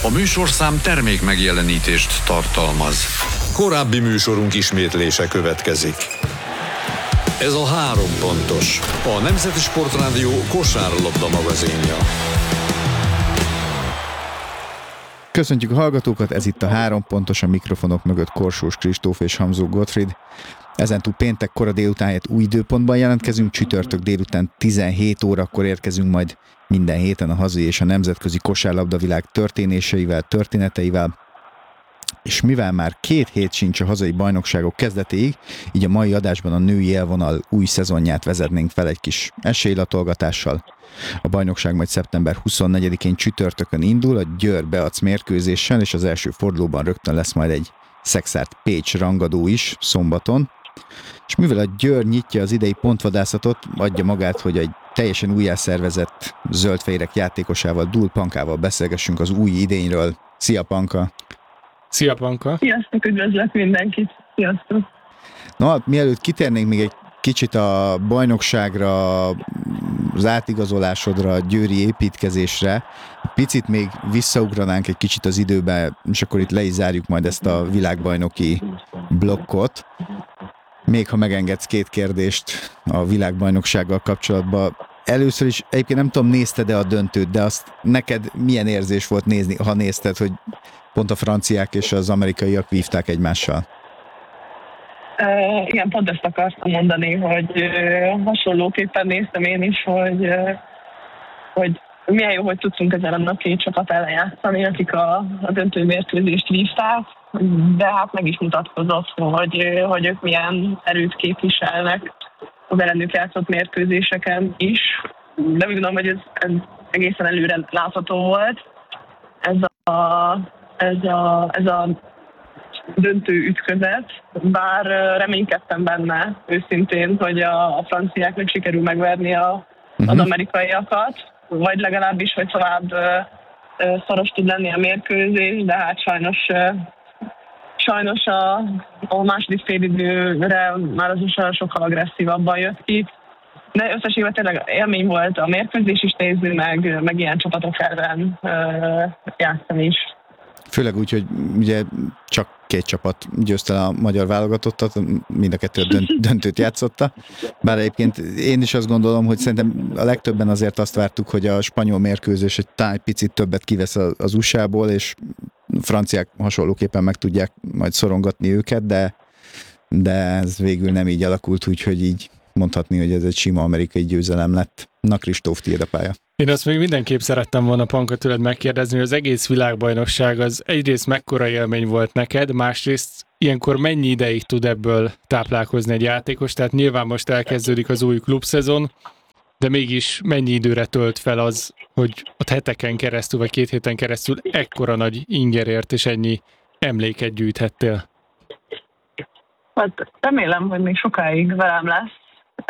A műsorszám termék megjelenítést tartalmaz. Korábbi műsorunk ismétlése következik. Ez a 3 pontos, a Nemzeti Sportrádió kosárlabda magazinja. Köszöntjük a hallgatókat, ez itt a 3 pontos, a mikrofonok mögött Korsós Kristóf és Hamzó Gottfried. Ezentúl péntek kora délután helyett új időpontban jelentkezünk, csütörtök délután 17 órakor érkezünk majd minden héten a hazai és a nemzetközi kosárlabdavilág történéseivel, történeteivel. És mivel már 2 hét sincs a hazai bajnokságok kezdetéig, így a mai adásban a női élvonal új szezonját vezetnénk fel egy kis esélylatolgatással. A bajnokság majd szeptember 24-én csütörtökön indul, a Győr-Beac mérkőzéssel, és az első fordulóban rögtön lesz majd egy Szekszárd-Pécs rangadó is szombaton. És mivel a Győr nyitja az idei pontvadászatot, adja magát, hogy egy teljesen újjászervezett zöldfehérek játékosával, Dúl Pankával beszélgessünk az új idényről. Szia, Panka! Szia, Panka! Sziasztok, üdvözlök mindenkit! Sziasztok! No, hát mielőtt kitérnénk még egy kicsit a bajnokságra, az átigazolásodra, a győri építkezésre, picit még visszaugranánk egy kicsit az időbe, és akkor itt le is zárjuk majd ezt a világbajnoki blokkot. Még ha megengedsz 2 kérdést a világbajnoksággal kapcsolatban. Először is, egyébként nem tudom, nézted-e a döntőt, de azt neked milyen érzés volt nézni, ha nézted, hogy pont a franciák és az amerikaiak vívták egymással? Igen, pont ezt akartam mondani, hogy hasonlóképpen néztem én is, hogy milyen jó, hogy tudtunk ezen a 2 csapat ellen játszani, akik a döntő mérkőzést vívták, de hát meg is mutatkozott, hogy ők milyen erőt képviselnek az ellenük játszott mérkőzéseken is. De úgy gondolom, hogy ez egészen előre látható volt. Ez a döntő ütközet, bár reménykedtem benne őszintén, hogy a franciáknak sikerül megverni az amerikaiakat, vagy legalábbis, hogy tovább szoros tud lenni a mérkőzés, de hát sajnos a második félidőre már az is sokkal agresszívabban jött ki. De összességében tényleg élmény volt a mérkőzés is nézni, meg ilyen csapatok ellen játszani is. Főleg úgy, hogy ugye csak 2 csapat győzte a magyar válogatottat, mind a 2 döntőt játszotta. Bár egyébként én is azt gondolom, hogy szerintem a legtöbben azért azt vártuk, hogy a spanyol mérkőzés egy picit többet kivesz az USA-ból, és franciák hasonlóképpen meg tudják majd szorongatni őket, de ez végül nem így alakult, úgyhogy így mondhatni, hogy ez egy sima amerikai győzelem lett. Na, Kristóf, tiéd a pálya. Én azt még mindenképp szerettem volna, Panka, tőled megkérdezni, hogy az egész világbajnokság az egyrészt mekkora élmény volt neked, másrészt ilyenkor mennyi ideig tud ebből táplálkozni egy játékos, tehát nyilván most elkezdődik az új klubszezon, de mégis mennyi időre tölt fel az, hogy ott heteken keresztül, vagy 2 héten keresztül ekkora nagy ingerért és ennyi emléket gyűjthettél? Hát remélem, hogy még sokáig velem lesz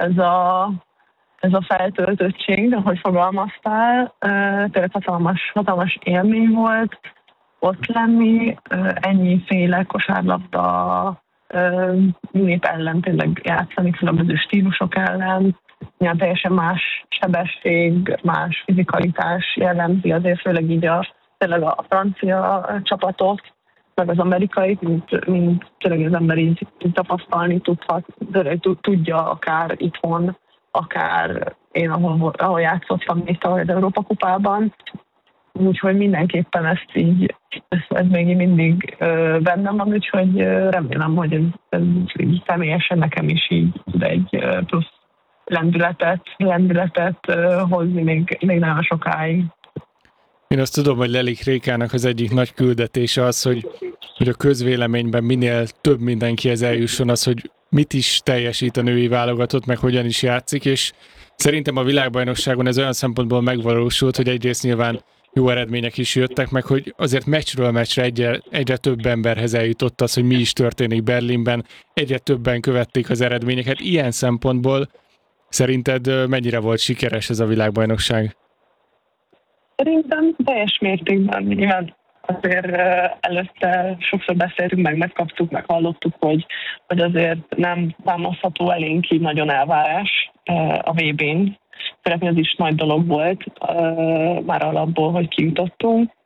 ez a feltöltöttség, ahogy fogalmaztál. Tényleg hatalmas élmény volt ott lenni, ennyiféle kosárlabda nép ellen tényleg játszani, különböző stílusok ellen. Nyilván teljesen más sebesség, más fizikalitás jellemzi azért főleg így tényleg a francia csapatot, meg az amerikai, mint tényleg az ember így tapasztalni tudja akár itthon, akár én, ahol játszottam itt az Európa kupában. Úgyhogy mindenképpen ez még mindig bennem van, úgyhogy remélem, hogy ez személyesen nekem is így tud egy plusz lendületet hozni még nagyon sokáig. Én azt tudom, hogy Lelik Rékának az egyik nagy küldetése az, hogy a közvéleményben minél több mindenkihez eljusson az, hogy mit is teljesít a női válogatott, meg hogyan is játszik, és szerintem a világbajnokságon ez olyan szempontból megvalósult, hogy egyrészt nyilván jó eredmények is jöttek, meg hogy azért meccsről meccsre egyre több emberhez eljutott az, hogy mi is történik Berlinben, egyre többen követték az eredményeket. Ilyen szempontból szerinted mennyire volt sikeres ez a világbajnokság? Szerintem teljes mértékben. Nyilván azért előtte sokszor beszéltünk, megkaptuk, meg hallottuk, hogy azért nem támaszható elénk így nagyon elvárás a VB-n. Szerintem ez is nagy dolog volt már alapból, hogy kijutottunk.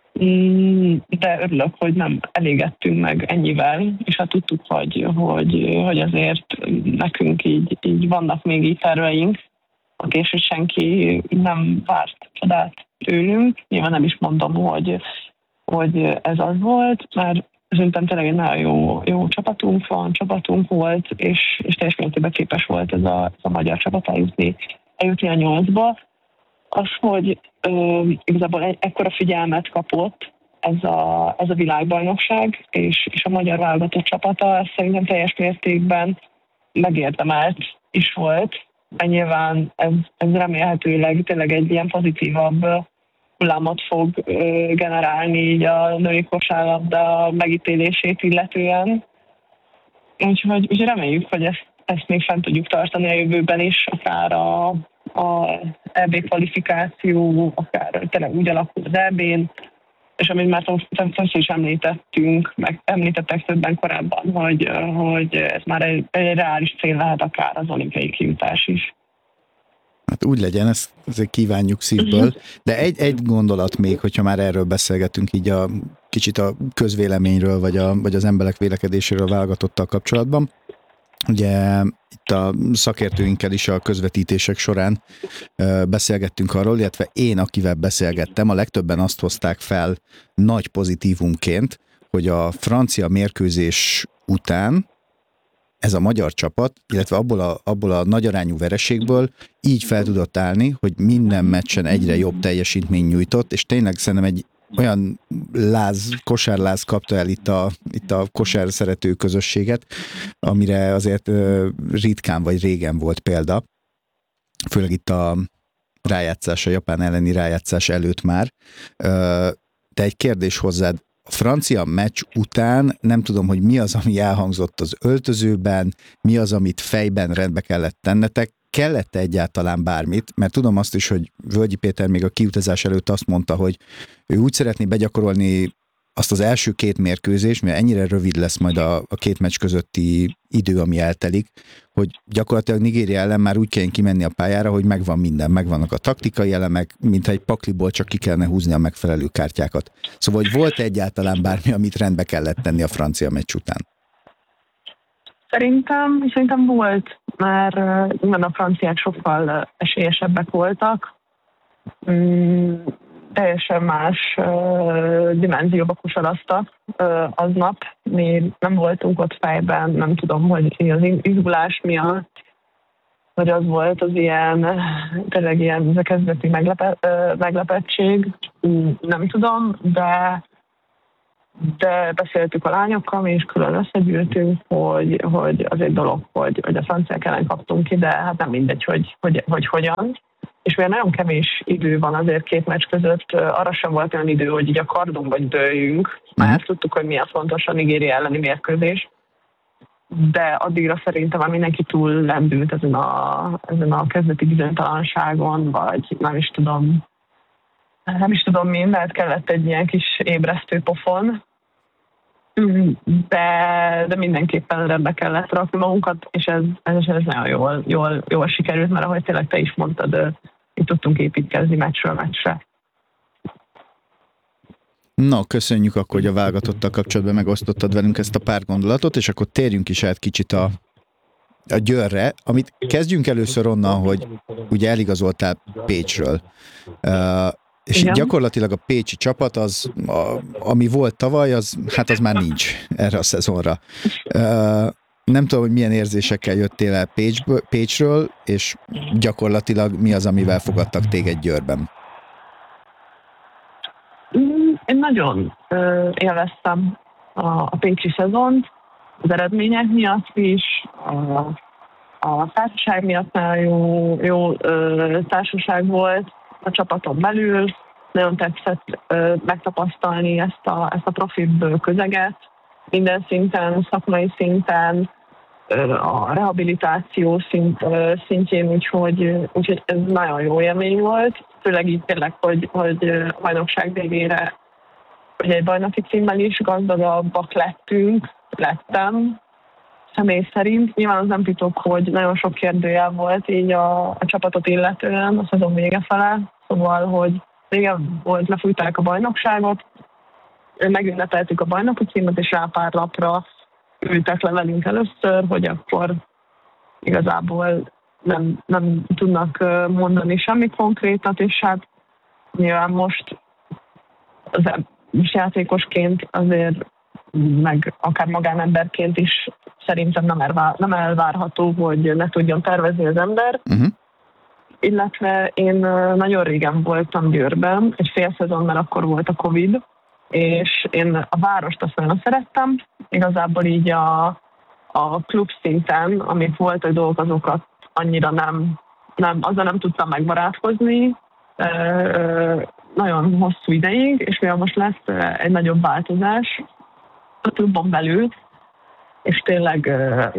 de örülök, hogy nem elégettünk meg ennyivel, és hát tudtuk, hogy azért nekünk így vannak még így terveink, és hogy senki nem várt csodát tőlünk. Nyilván nem is mondom, hogy ez az volt, mert szerintem tényleg egy nagyon jó csapatunk volt, és teljes mértékben képes volt ez a magyar csapat eljutni a 8-ba. Az, hogy igazából ekkora figyelmet kapott ez a világbajnokság, és a magyar válogatott csapata, ez szerintem teljes mértékben megérdemelt is volt. Nyilván ez remélhetőleg tényleg egy ilyen pozitívabb hullámot fog generálni így a női kosárlabda megítélését illetően. Úgyhogy reméljük, hogy ezt még fent tudjuk tartani a jövőben is, akár a EB kvalifikáció, akár tényleg úgy alakul az EB-n, és amit már többször is említettek többen korábban, hogy ez már egy reális cél lehet akár az olimpiai kijutás is. Hát úgy legyen, ezt azért kívánjuk szívből, de egy gondolat még, hogyha már erről beszélgetünk így kicsit a közvéleményről, vagy az emberek vélekedéséről válogatottal kapcsolatban. Ugye itt a szakértőinkkel is a közvetítések során beszélgettünk arról, illetve én, akivel beszélgettem, a legtöbben azt hozták fel nagy pozitívumként, hogy a francia mérkőzés után ez a magyar csapat, illetve abból a nagyarányú vereségből így fel tudott állni, hogy minden meccsen egyre jobb teljesítmény nyújtott, és tényleg szerintem egy olyan kosárláz kapta el itt a kosár szerető közösséget, amire azért ritkán vagy régen volt példa, főleg itt a rájátszás, a Japán elleni rájátszás előtt már. De egy kérdés hozzád, a francia meccs után nem tudom, hogy mi az, ami elhangzott az öltözőben, mi az, amit fejben rendbe kellett tennetek, kellett egyáltalán bármit, mert tudom azt is, hogy Völgyi Péter még a kiutazás előtt azt mondta, hogy ő úgy szeretné begyakorolni azt az első 2 mérkőzést, mert ennyire rövid lesz majd a 2 meccs közötti idő, ami eltelik, hogy gyakorlatilag Nigéria ellen már úgy kell kimenni a pályára, hogy megvan minden, megvannak a taktikai elemek, mintha egy pakliból csak ki kellene húzni a megfelelő kártyákat. Szóval, hogy volt egyáltalán bármi, amit rendbe kellett tenni a francia meccs után? Szerintem volt, mert nyilván a franciák sokkal esélyesebbek voltak. Teljesen más dimenzióba kosaraztak aznap. Mi nem voltunk ott fejben, nem tudom, hogy az izgulás miatt, vagy az volt az tényleg ilyen a kezdeti meglepettség, nem tudom, de beszéltük a lányokkal, mi is külön összegyűltünk, hogy az egy dolog, hogy a franciák ellen kaptunk ki, de hát nem mindegy, hogy hogyan. És olyan nagyon kevés idő van azért 2 meccs között, arra sem volt olyan idő, hogy így a kardunkba dőljünk, mert tudtuk, hogy milyen fontos a Nigéria elleni mérkőzés. De addigra szerintem már mindenki túl lendült ezen a kezdeti bizonytalanságon, vagy nem is tudom mi, mert kellett egy ilyen kis ébresztő pofon, de mindenképpen rendbe kellett rakni magunkat, és ez nagyon jól sikerült, mert ahogy tényleg te is mondtad, itt tudtunk építkezni meccsről meccsre. Na, köszönjük akkor, hogy a válogatottal kapcsolatban megosztottad velünk ezt a pár gondolatot, és akkor térjünk is át kicsit a Győrre, amit kezdjünk először onnan, hogy ugye eligazoltál Pécsről. És igen, gyakorlatilag a pécsi csapat, ami volt tavaly, az már nincs erre a szezonra. Nem tudom, hogy milyen érzésekkel jöttél el Pécsről, és gyakorlatilag mi az, amivel fogadtak téged Győrben? Én nagyon élveztem a pécsi szezont, az eredmények miatt is, a társaság miatt nagyon jó társaság volt a csapaton belül, nagyon tetszett megtapasztalni ezt a profibb közeget, minden szinten, szakmai szinten, a rehabilitáció szintjén, úgyhogy ez nagyon jó élmény volt, főleg így tényleg, hogy a bajnokság végére, hogy egy bajnoki címmel is gazdagabbak lettem személy szerint. Nyilván az nem titok, hogy nagyon sok kérdőjel volt így a csapatot illetően a szezon vége fele, szóval, hogy régen volt, lefújták a bajnokságot, megünnepeltük a bajnoki címet, és rá pár lapra ültek le velünk először, hogy akkor igazából nem tudnak mondani semmit konkrétat, és hát nyilván most játékosként azért, meg akár magánemberként is szerintem nem elvárható, hogy ne tudjon tervezni az ember. Illetve én nagyon régen voltam Győrben, egy fél szezon, mert akkor volt a Covid, és én a várost azt nagyon szerettem. Igazából így a klub szinten, amik voltak dolgok, azokat annyira azzal nem tudtam megbarátkozni nagyon hosszú ideig, és mivel most lesz egy nagyobb változás a klubon belül, és tényleg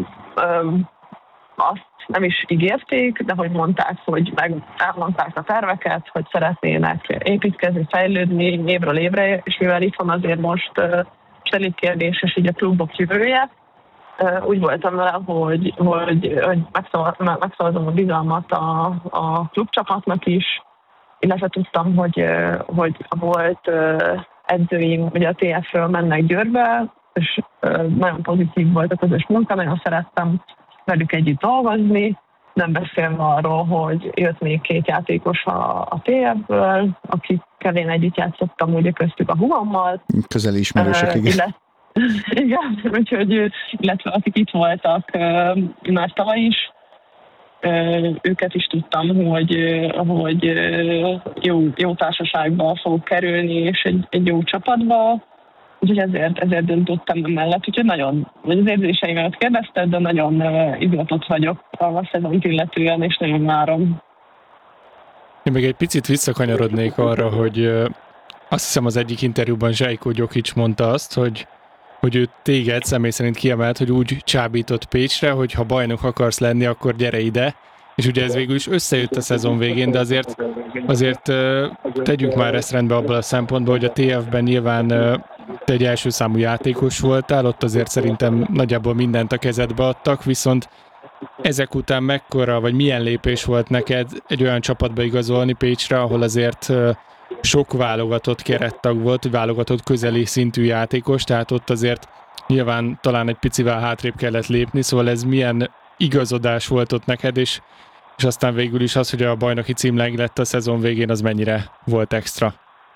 azt nem is ígérték, de hogy mondták, hogy elmondták a terveket, hogy szeretnének építkezni, fejlődni évről évre, és mivel itt van azért most elég kérdéses így a klubok jövője, úgy voltam vele, hogy megszavazom a bizalmat a klubcsapatnak is, illetve tudtam, hogy a volt edzőim ugye a TF-ről mennek Győrbe, és nagyon pozitív volt a közös munka, nagyon szerettem velük együtt dolgozni, nem beszélve arról, hogy jött még 2 játékos a TF-ből, akikkel én együtt játszottam, ugye köztük a hugommal. Közeli ismerősök, igen. Igen, úgyhogy, illetve akik itt voltak már tavaly is, őket is tudtam, hogy jó társaságba fogok kerülni, és egy jó csapatba, úgyhogy ezért döntöttem mellett, úgyhogy az érzéseimet kérdezted, de nagyon izgatott vagyok a szezont illetően, és nagyon várom. Én még egy picit visszakanyarodnék arra, hogy azt hiszem az egyik interjúban Zsajko Gyokics mondta azt, hogy ő téged személy szerint kiemelt, hogy úgy csábított Pécsre, hogy ha bajnok akarsz lenni, akkor gyere ide. És ugye ez végül is összejött a szezon végén, de azért tegyük már ezt rendbe abban a szempontból, hogy a TF-ben nyilván te egy első számú játékos voltál, ott azért szerintem nagyjából mindent a kezedbe adtak, viszont ezek után mekkora, vagy milyen lépés volt neked egy olyan csapatba igazolni Pécsre, ahol azért sok válogatott kerettag volt, válogatott közeli szintű játékos, tehát ott azért nyilván talán egy picivel hátrébb kellett lépni, szóval ez milyen igazodás volt ott neked, és aztán végül is az, hogy a bajnoki cím lett a szezon végén, az mennyire volt extra?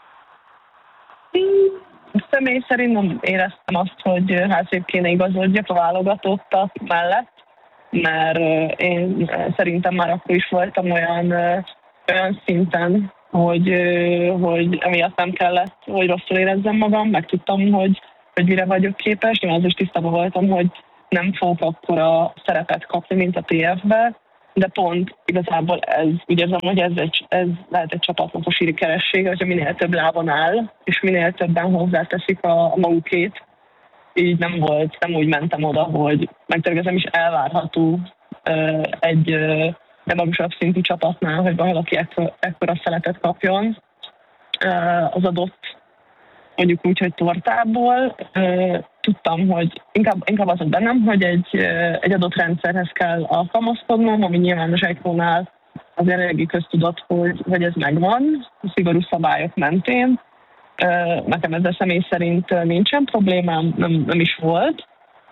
Személy szerint nem éreztem azt, hogy hátrébb kéne igazodjak a válogatottak mellett, mert én szerintem már akkor is voltam olyan szinten, hogy emiatt nem kellett, hogy rosszul érezzem magam, meg tudtam, hogy mire vagyok képes. Én az is tisztában voltam, hogy nem fogok akkora szerepet kapni, mint a TF-be, de pont igazából úgy érzem, hogy ez lehet egy csapatnak a sikeressége, hogyha minél több lábon áll, és minél többen hozzáteszik a magukét. Így nem úgy mentem oda, hogy megtervezem is elvárható egy magasabb szintű csapatnál, hogy valaki ekkora szeletet kapjon az adott, mondjuk úgy, hogy tortából. Tudtam, hogy inkább az bennem, hogy egy adott rendszerhez kell alkalmazkodnom, ami nyilván a Zsajkónál azért eléggé köztudott, hogy ez megvan, a szigorú szabályok mentén. Nekem ezzel személy szerint nincsen problémám, nem is volt,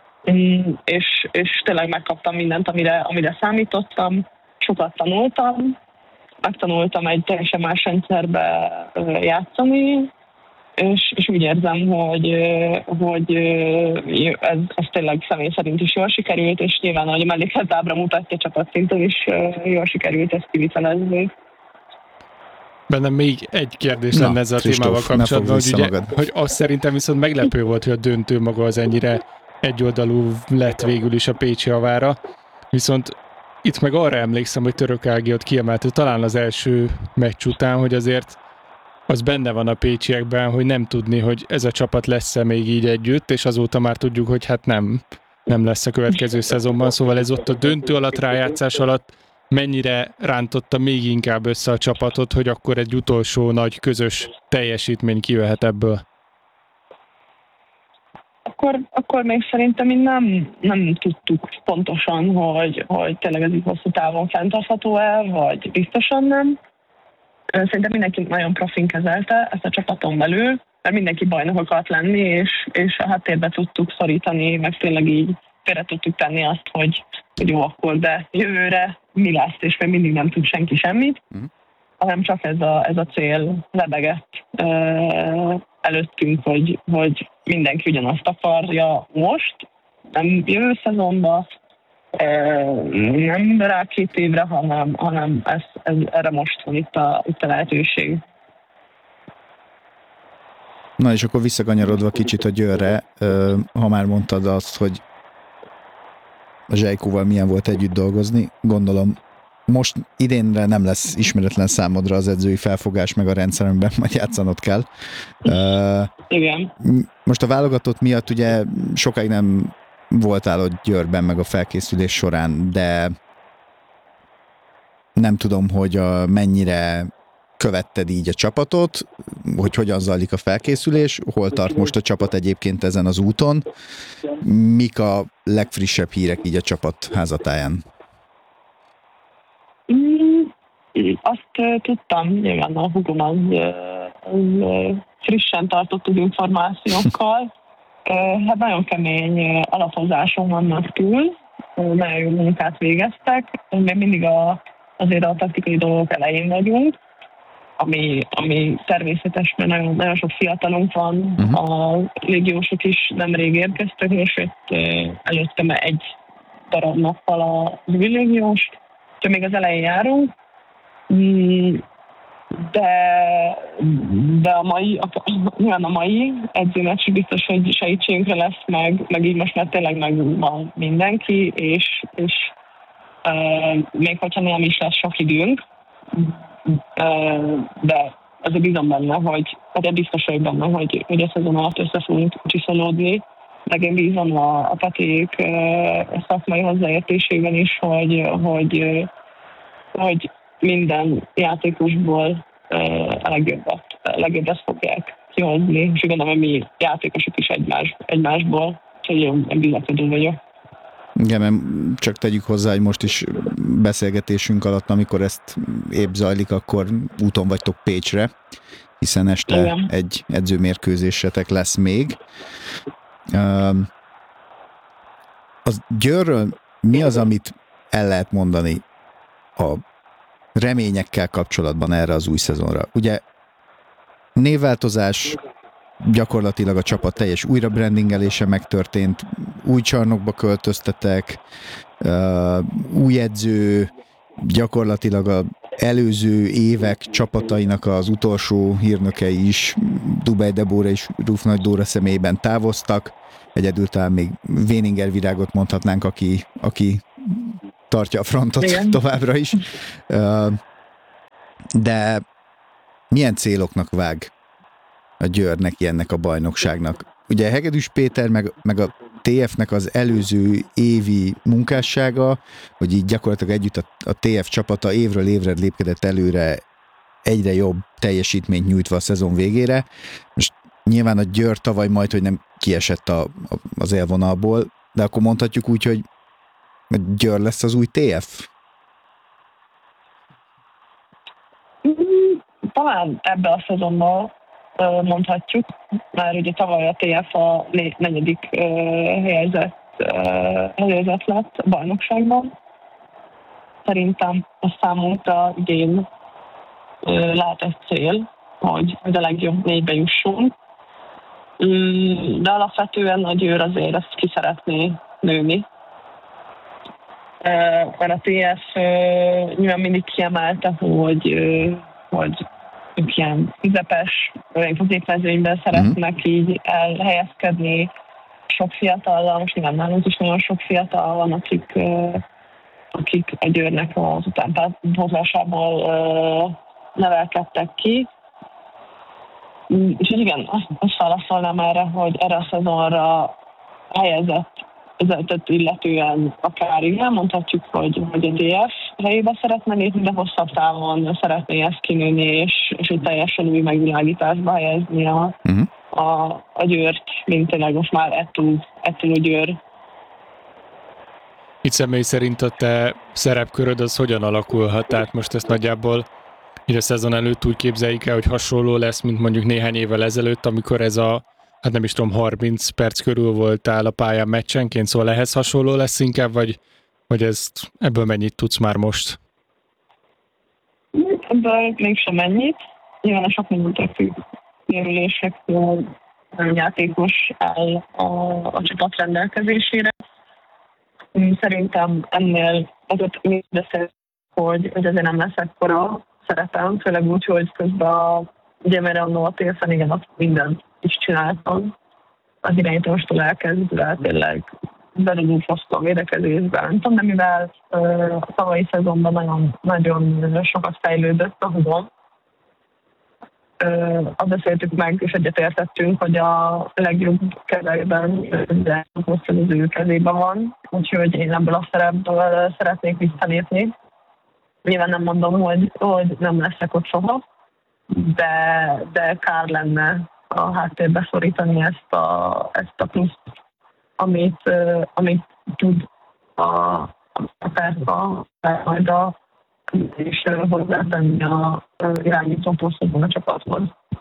és tényleg megkaptam mindent, amire számítottam. Sokat tanultam, megtanultam egy teljesen más rendszerbe játszani, és úgy érzem, hogy ez tényleg személy szerint is jól sikerült, és nyilván, ahogy a mellékletábra mutatja, csapatszinten is jól sikerült ezt kivitelezni. Bennem még egy kérdés lenne ezzel a témával kapcsolatban, hogy azt szerintem viszont meglepő volt, hogy a döntő maga az ennyire egyoldalú lett végül is a pécsi javára, viszont itt meg arra emlékszem, hogy Török Ági ott kiemelte talán az első meccs után, hogy azért az benne van a pécsiekben, hogy nem tudni, hogy ez a csapat lesz-e még így együtt, és azóta már tudjuk, hogy hát nem lesz a következő szezonban, szóval ez ott a döntő alatt, rájátszás alatt mennyire rántotta még inkább össze a csapatot, hogy akkor egy utolsó nagy közös teljesítmény kijöhet ebből? Akkor még szerintem nem tudtuk pontosan, hogy tényleg ez így hosszú távon fenntartható-e, vagy biztosan nem. Szerintem mindenki nagyon profin kezelte ezt a csapaton belül, mert mindenki bajnok akart lenni, és a háttérbe tudtuk szorítani, meg tényleg így félre tudtuk tenni azt, hogy jó akkor, de jövőre mi lesz, és még mindig nem tud senki semmit, hanem csak ez a cél lebegett előttünk, hogy mindenki ugyanazt akarja most, nem jövő szezonban, nem rá 2 évre, hanem ez erre most van itt a lehetőség. Na és akkor visszakanyarodva kicsit a Győrre, ha már mondtad azt, hogy a Zsejkóval milyen volt együtt dolgozni, gondolom most idénre nem lesz ismeretlen számodra az edzői felfogás, meg a rendszer, amiben majd játszanod kell. Igen. Most a válogatott miatt ugye sokáig nem voltál ott Győrben, meg a felkészülés során, de nem tudom, hogy mennyire követted így a csapatot, hogy hogyan zajlik a felkészülés, hol tart most a csapat egyébként ezen az úton, mik a legfrissebb hírek így a csapat házatáján? Azt tudtam, nyilván a hugom az frissen tartott az információkkal. Hát nagyon kemény alapozáson vannak túl, nagyon jó munkát végeztek, még mindig azért a taktikai dolgok elején vagyunk, ami természetes, mert nagyon, nagyon sok fiatalunk van, a légiósok is nemrég érkeztek, és előttem egy darab nappal az új légiós, úgyhogy még az elején járunk, de a mai edzőmeccs biztos, hogy segítségünkre lesz, meg így most már tényleg megvan mindenki, és még hogyha nem is lesz sok időnk, de azért bízom benne, hogy biztos vagyok benne, hogy a szezon alatt össze fogunk csiszolódni, meg én bízom a Peték szakmai hozzáértésében is, hogy minden játékosból a legjobbat fogják kihozni, és gondolom, hogy mi játékosok is egymásból, úgyhogy én bizakodó vagyok. Igen, mert csak tegyük hozzá, hogy most is beszélgetésünk alatt, amikor ezt épp zajlik, akkor úton vagytok Pécsre, hiszen este igen, egy edzőmérkőzésetek lesz még. Az Győrről mi az, amit el lehet mondani a reményekkel kapcsolatban erre az új szezonra? Ugye névváltozás, gyakorlatilag a csapat teljes újrabrandingelése megtörtént, új csarnokba költöztetek, új edző, gyakorlatilag az előző évek csapatainak az utolsó hírnökei is, Dubej Debóra és Ruf Nagy Dóra személyében távoztak, egyedül talán még Véninger Virágot mondhatnánk, aki tartja a frontot igen, továbbra is. De milyen céloknak vág a Győr neki ennek a bajnokságnak? Ugye Hegedűs Péter meg a TF-nek az előző évi munkássága, hogy így gyakorlatilag együtt a TF csapata évről évre lépkedett előre, egyre jobb teljesítményt nyújtva a szezon végére. Most nyilván a Győr tavaly majd, hogy nem kiesett az élvonalból, de akkor mondhatjuk úgy, hogy Győr lesz az új TF? Talán ebbe a szezonban mondhatjuk, már ugye tavaly a TF a 4. helyezett lett a bajnokságban. Szerintem a számunkra idén lehet egy cél, hogy a legjobb 4-be jussunk. De alapvetően a Győr azért ezt ki szeretné nőni. Mert a TF nyilván mindig kiemelte, hogy ők ilyen közepes, olyan középmezőnyben szeretnek így elhelyezkedni. Sok fiatallal, most nyilván nálunk is nagyon sok fiatal van, akik a Győrnek az utánpótlásából nevelkedtek ki. És igen, azt válaszolnám erre, hogy erre a szezonra helyezett illetően akár igen, mondhatjuk, hogy a DF helyébe szeretne lépni, de hosszabb távon szeretné ezt kinőni, és egy teljesen új megvilágításba helyezni a Győrt, mint tényleg most már ettől Győr. Itt személy szerint a te szerepköröd az hogyan alakulhat? Tehát most ezt nagyjából így a szezon előtt úgy képzeljük el, hogy hasonló lesz, mint mondjuk néhány évvel ezelőtt, amikor ez a, hát nem is tudom, 30 perc körül voltál a pályán meccsenként, szóval ehhez hasonló lesz inkább, vagy ebből mennyit tudsz már most? Ebből mégsem ennyit. Nyilván a sok mindentől függ, sérülésektől, játékos áll a csapat rendelkezésére. Szerintem ennél azért mi beszél, hogy azért nem lesz ekkora szerepem, főleg úgy, hogy közben ugye mert annól a télszen igen, azt mindent is csináltam. Az irányítástól elkezdve tényleg belülúfoztam a védekezésben. Nem tudom, de mivel a tavalyi szezonban nagyon, nagyon sokat fejlődött a húzom, azt beszéltük meg, és egyetértettünk, hogy a legjobb kezeiben az ő kezében van, úgyhogy én ebből a szerepből szeretnék visszalépni. Nyilván nem mondom, hogy nem leszek ott soha, de kár lenne a háttérbe szorítani ezt a pluszt, amit tud a Perka majd és hozzátenni a irányító posztokban a csapathoz.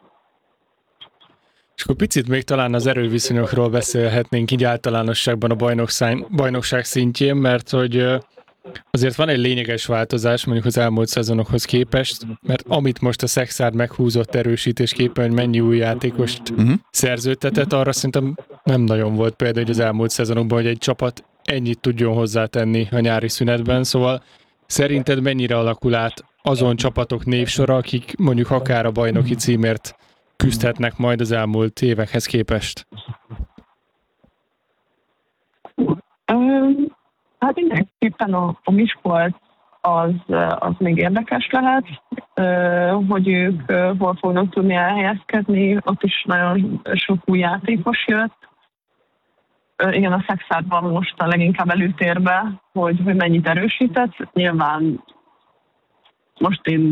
És akkor picit még talán az erőviszonyokról beszélhetnénk így általánosságban a bajnokság szintjén, mert hogy azért van egy lényeges változás mondjuk az elmúlt szezonokhoz képest, mert amit most a Szexárd meghúzott erősítésképpen, hogy mennyi új játékost szerződtetett, arra szerintem nem nagyon volt példa, hogy az elmúlt szezonokban, hogy egy csapat ennyit tudjon hozzátenni a nyári szünetben, szóval szerinted mennyire alakul át azon csapatok névsora, akik mondjuk akár a bajnoki címért küzdhetnek majd az elmúlt évekhez képest? Hát mindenképpen a Miskolc az még érdekes lehet, hogy ők hol fognak tudni elhelyezkedni, ott is nagyon sok új játékos jött. Igen, a Szexárd van most a leginkább előtérbe, hogy mennyit erősített. Nyilván most én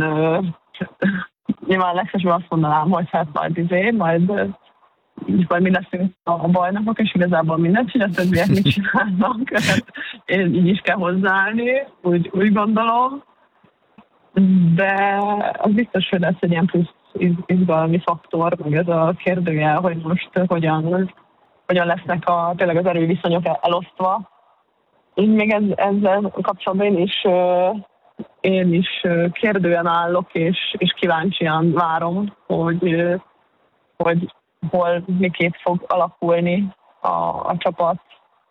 nyilván legszesebben azt mondanám, hogy hát majd mi leszünk a bajnokok, és igazából mindent csinál, többiek mit csinálnak. Én így is kell hozzáállni, úgy gondolom. De az biztos, hogy lesz egy ilyen plusz izgalmi faktor, meg ez a kérdőjel, hogy most hogyan lesznek tényleg az erőviszonyok elosztva. Így még ezzel kapcsolatban én is kérdően állok, és kíváncsian várom, hogy hol miképp fog alakulni a csapat.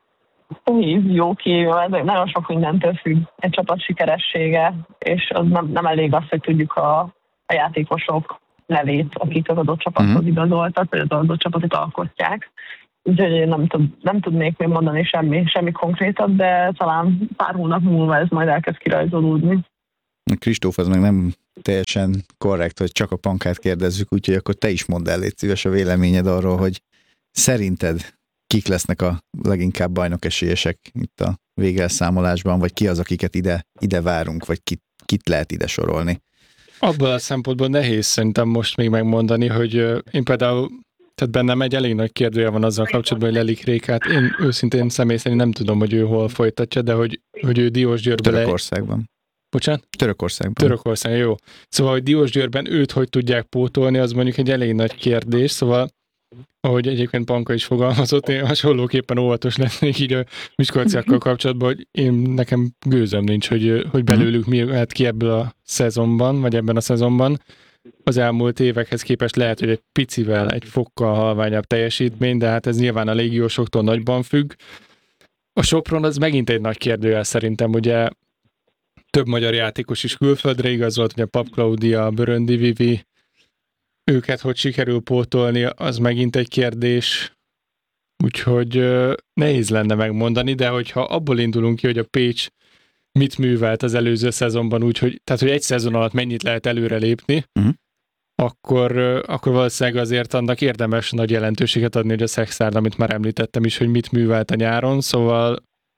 Jó ez nagyon sok mindentől függ egy csapat sikeressége, és az nem elég az, hogy tudjuk a játékosok nevét, akik az adott csapathoz igazoltak, vagy az adott csapatot alkotják. Úgyhogy én nem tudnék még mondani semmi konkrétat, de talán pár hónap múlva ez majd elkezd kirajzolódni. Kristóf, az meg nem teljesen korrekt, hogy csak a Pankát kérdezzük, úgyhogy akkor te is mondd el, légy szíves a véleményed arról, hogy szerinted kik lesznek a leginkább bajnokesélyesek itt a végelszámolásban, vagy ki az, akiket ide várunk, vagy kit lehet ide sorolni? Abban a szempontból nehéz szerintem most még megmondani, hogy én például, tehát bennem egy elég nagy kérdője van azzal kapcsolatban, hogy Lelik Rékát, én őszintén személy szerint nem tudom, hogy ő hol folytatja, de hogy ő Diósgyőrből... Törökországban. Bocsánat? Törökországban, jó. Szóval, hogy Diósgyőrben őt hogy tudják pótolni, az mondjuk egy elég nagy kérdés, szóval ahogy egyébként Panka is fogalmazott, én hasonlóképpen óvatos lennék így a miskolciakkal kapcsolatban, hogy nekem gőzöm nincs, hogy belőlük mi lehet ki ebből a szezonban, vagy ebben a szezonban. Az elmúlt évekhez képest lehet, hogy egy picivel, egy fokkal halványabb teljesítmény, de hát ez nyilván a légiósoktól nagyban függ. A Sopron az megint egy nagy kérdőjel szerintem, ugye több magyar játékos is külföldre igazolt, ugye Pap Klaudia, Böröndi Vivi, őket hogy sikerül pótolni, az megint egy kérdés. Úgyhogy nehéz lenne megmondani, de hogyha abból indulunk ki, hogy a Pécs mit művelt az előző szezonban, tehát hogy egy szezon alatt mennyit lehet előrelépni, akkor valószínűleg azért annak érdemes nagy jelentőséget adni, hogy a Szexárd, amit már említettem is, hogy mit művelt a nyáron, szóval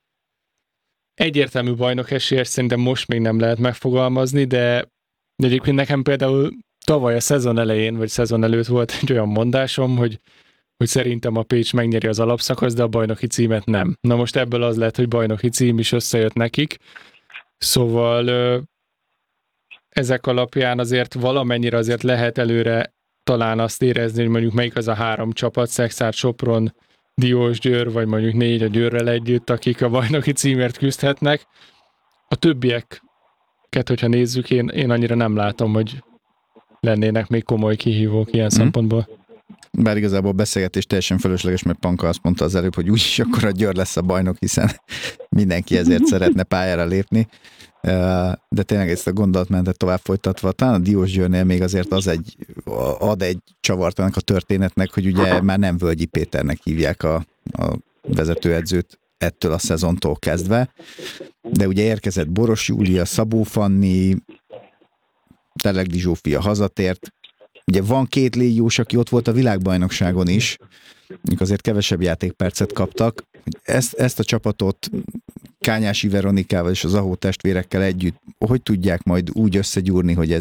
egyértelmű bajnok esélyes szerintem most még nem lehet megfogalmazni, de egyébként nekem például tavaly a szezon elején, vagy szezon előtt volt egy olyan mondásom, hogy szerintem a Pécs megnyeri az alapszakasz, de a bajnoki címet nem. Na most ebből az lett, hogy bajnoki cím is összejött nekik. Szóval ezek alapján azért valamennyire azért lehet előre talán azt érezni, hogy mondjuk melyik az a 3 csapat, Szekszárd, Sopron, Diósgyőr, vagy mondjuk 4 a Győrrel együtt, akik a bajnoki címért küzdhetnek. A többieket, hogyha nézzük, én annyira nem látom, hogy lennének még komoly kihívók ilyen szempontból. Bár igazából a beszélgetés teljesen fölösleges, mert Panka azt mondta az előbb, hogy úgyis akkor a Győr lesz a bajnok, hiszen mindenki ezért szeretne pályára lépni. De tényleg ezt a gondolatmenetet tovább folytatva, talán a Diósgyőrnél még azért az ad egy csavart ennek a történetnek, hogy ugye már nem Völgyi Péternek hívják a vezetőedzőt ettől a szezontól kezdve, de ugye érkezett Boros Júlia, Szabó Fanni, Telegdi Zsófia hazatért. Ugye van 2 légiós, aki ott volt a világbajnokságon is, azért kevesebb játékpercet kaptak. Ezt a csapatot Kányási Veronikával és az Ahó testvérekkel együtt, hogy tudják majd úgy összegyúrni, hogy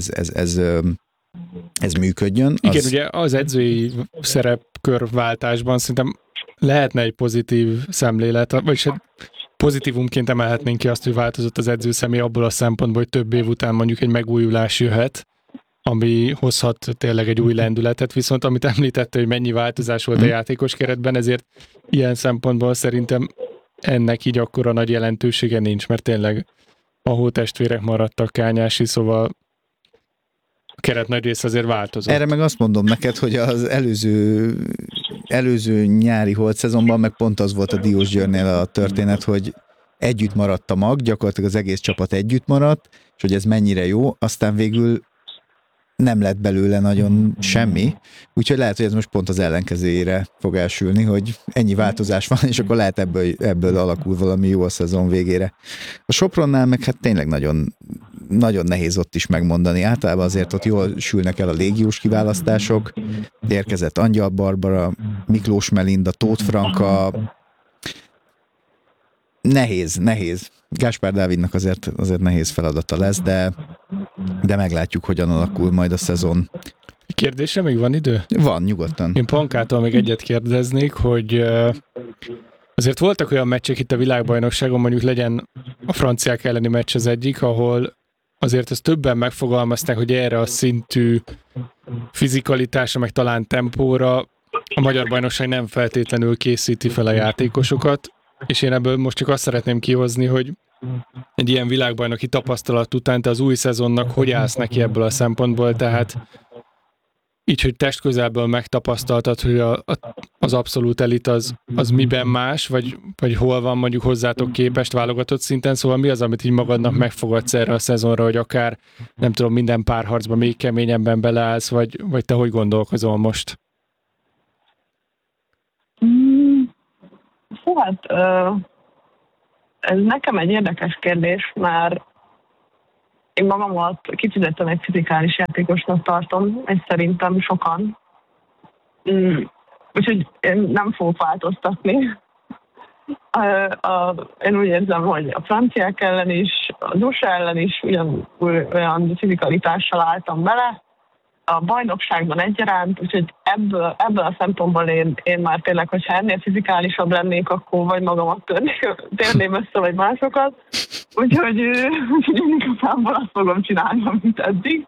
ez működjön? Igen, ugye az edzői szerepkörváltásban szerintem lehetne egy pozitív szemlélet, vagyis pozitívumként emelhetnénk ki azt, hogy változott az edző személy abból a szempontból, hogy több év után mondjuk egy megújulás jöhet, ami hozhat tényleg egy új lendületet, viszont amit említette, hogy mennyi változás volt a játékos keretben, ezért ilyen szempontból szerintem ennek így akkora nagy jelentősége nincs, mert tényleg a hótestvérek maradtak, Kányási, szóval a keret nagy része azért változott. Erre meg azt mondom neked, hogy az előző nyári holt szezonban meg pont az volt a Diósgyőrnél a történet, hogy együtt maradt a mag, gyakorlatilag az egész csapat együtt maradt, és hogy ez mennyire jó, aztán végül nem lett belőle nagyon semmi, úgyhogy lehet, hogy ez most pont az ellenkezőjére fog elsülni, hogy ennyi változás van, és akkor lehet ebből alakul valami jó a szezon végére. A Sopronnál meg hát tényleg nagyon, nagyon nehéz ott is megmondani. Általában azért ott jól sülnek el a légiós kiválasztások, érkezett Angyal Barbara, Miklós Melinda, Tóth Franka, nehéz. Gáspár Dávidnak azért nehéz feladata lesz, de meglátjuk, hogyan alakul majd a szezon. Kérdésre még van idő? Van, nyugodtan. Én Pankától még egyet kérdeznék, hogy azért voltak olyan meccsek itt a világbajnokságon, mondjuk legyen a franciák elleni meccs az egyik, ahol azért ezt többen megfogalmazták, hogy erre a szintű fizikalitásra, meg talán tempóra a magyar bajnokság nem feltétlenül készíti fel a játékosokat, és én ebből most csak azt szeretném kihozni, hogy egy ilyen világbajnoki tapasztalat után te az új szezonnak hogy állsz neki ebből a szempontból, tehát így, hogy testközelből megtapasztaltad, hogy az abszolút elit az miben más, vagy hol van mondjuk hozzátok képest válogatott szinten, szóval mi az, amit így magadnak megfogadsz erre a szezonra, hogy akár, nem tudom, minden párharcban még keményebben beleállsz, vagy te hogy gondolkozol most? Hát ez nekem egy érdekes kérdés, mert én magamat kifejezetten egy fizikális játékosnak tartom, és szerintem sokan. Úgyhogy én nem fogok változtatni. Én úgy érzem, hogy a franciák ellen is, az USA ellen is olyan fizikalitással álltam bele, a bajnokságban egyaránt, úgyhogy ebből a szempontból én már tényleg, hogyha ennél fizikálisabb lennék, akkor vagy magamat térném össze, vagy másokat. Úgyhogy én igazából azt fogom csinálni, amit eddig,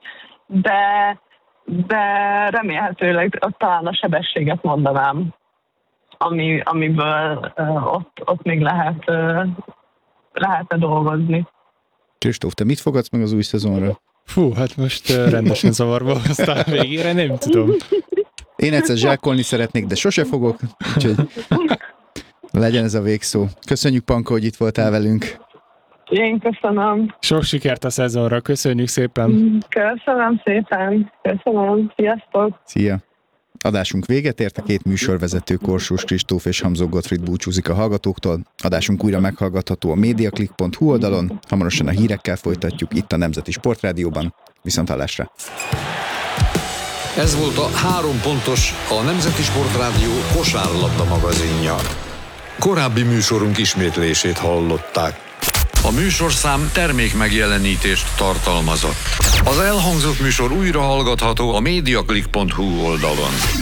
de remélhetőleg talán a sebességet mondanám, amiből ott még lehetne dolgozni. Kristóf, te mit fogadsz meg az új szezonra? Fú, hát most rendesen zavarba hoztál végére, nem tudom. Én egyszer zsákolni szeretnék, de sose fogok, úgyhogy legyen ez a végszó. Köszönjük, Panka, hogy itt voltál velünk. Én köszönöm. Sok sikert a szezonra, köszönjük szépen. Köszönöm szépen, köszönöm, sziasztok. Szia. Adásunk véget ért, a 2 műsorvezető Korsós Kristóf és Hamzó Gottfried búcsúzik a hallgatóktól. Adásunk újra meghallgatható a mediaclick.hu oldalon, hamarosan a hírekkel folytatjuk itt a Nemzeti Sportrádióban. Viszonthallásra! Ez volt a 3 pontos, a Nemzeti Sportrádió kosárlabda magazinja. Korábbi műsorunk ismétlését hallották. A műsorszám termékmegjelenítést tartalmazott. Az elhangzott műsor újra hallgatható a mediaclick.hu oldalon.